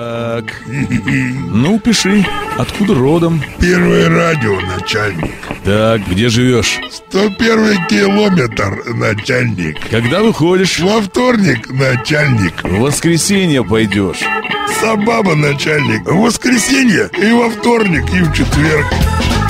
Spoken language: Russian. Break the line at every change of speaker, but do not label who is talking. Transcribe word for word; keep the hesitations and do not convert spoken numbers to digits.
Так, ну пиши, откуда родом?
Первое радио, начальник.
Так, где живешь?
сто первый километр, начальник.
Когда выходишь?
Во вторник, начальник.
В воскресенье пойдешь.
Собаба, начальник. В воскресенье и во вторник, и в четверг.